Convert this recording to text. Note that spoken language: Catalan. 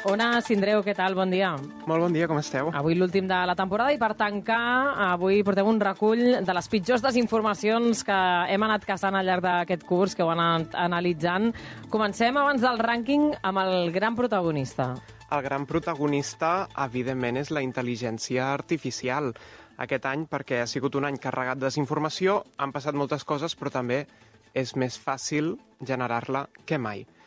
Ona Sindreu, què tal? Bon dia. Molt bon dia, com esteu? Avui l'últim de la temporada i per tancar, avui portem un recull de les pitjors desinformacions que hem anat caçant al llarg d'aquest curs, que ho han anat analitzant. Comencem abans del rànquing amb el gran protagonista. El gran protagonista, evidentment, és la intel·ligència artificial. Aquest any, perquè ha sigut un any carregat de desinformació, han passat moltes coses, però també és més fàcil generar-la que mai.